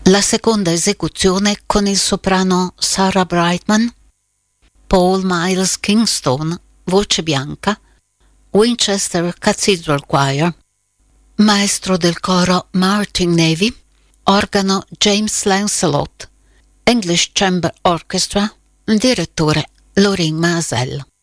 La seconda esecuzione con il soprano Sarah Brightman, Paul Miles Kingston, voce bianca, Winchester Cathedral Choir, maestro del coro Martin Navy, organo James Lancelot, English Chamber Orchestra, direttore Lorin Maasel.